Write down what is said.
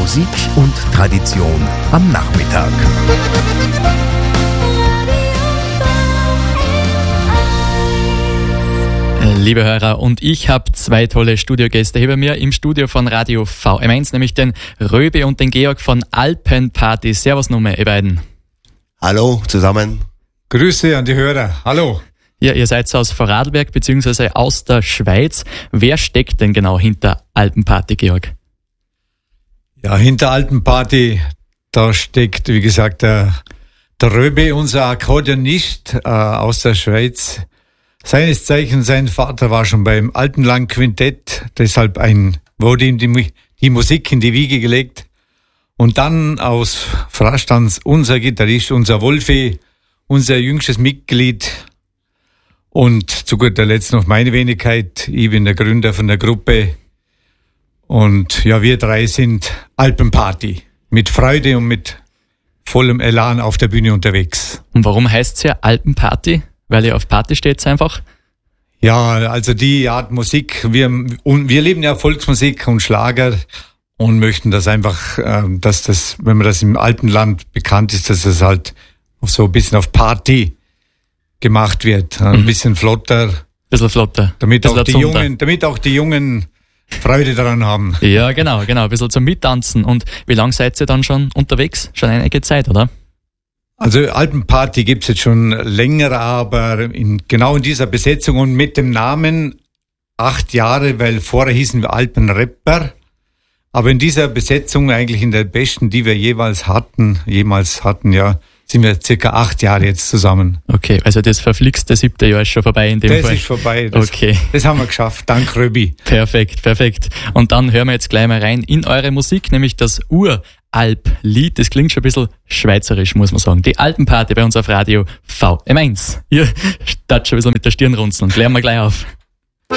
Musik und Tradition am Nachmittag. Liebe Hörer, und ich habe zwei tolle Studiogäste hier bei mir im Studio von Radio VM1, nämlich den Röbi und den Georg von Alpenparty. Servus nochmal, ihr beiden. Hallo zusammen. Grüße an die Hörer. Hallo. Ja, ihr seid aus Vorarlberg bzw. aus der Schweiz. Wer steckt denn genau hinter Alpenparty, Georg? Ja, hinter Alpenparty, da steckt, wie gesagt, der Röbi, unser Akkordeonist aus der Schweiz. Seines Zeichens, sein Vater war schon beim Alpenland-Quintett, deshalb wurde ihm die Musik in die Wiege gelegt. Und dann aus Frastanz unser Gitarrist, unser Wolfi, unser jüngstes Mitglied. Und zu guter Letzt noch meine Wenigkeit. Ich bin der Gründer von der Gruppe. Und ja, wir drei sind Alpenparty. Mit Freude und mit vollem Elan auf der Bühne unterwegs. Und warum heißt es ja Alpenparty? Weil ihr auf Party steht einfach? Ja, also die Art Musik. Wir lieben ja Volksmusik und Schlager und möchten das einfach, dass das, wenn man das im Alpenland bekannt ist, dass das halt so ein bisschen auf Party gemacht wird. Ein bisschen flotter. Bisschen flotter. Damit auch die Jungen Freude daran haben. Ja, genau. Ein bisschen zum Mittanzen. Und wie lange seid ihr dann schon unterwegs? Schon einige Zeit, oder? Also Alpenparty gibt's jetzt schon länger, aber genau in dieser Besetzung und mit dem Namen 8 Jahre, weil vorher hießen wir Alpenrapper. Aber in dieser Besetzung, eigentlich in der besten, die wir jemals hatten, ja, sind wir circa 8 Jahre jetzt zusammen. Okay, also das verflixte 7. Jahr ist schon vorbei in dem Fall. Das ist vorbei. Okay. Das haben wir geschafft. Dank Röbi. Perfekt. Und dann hören wir jetzt gleich mal rein in eure Musik, nämlich das Uralp-Lied. Das klingt schon ein bisschen schweizerisch, muss man sagen. Die Alpenparty bei uns auf Radio VM1. Ihr startet schon ein bisschen mit der Stirn runzeln. Klären wir gleich auf.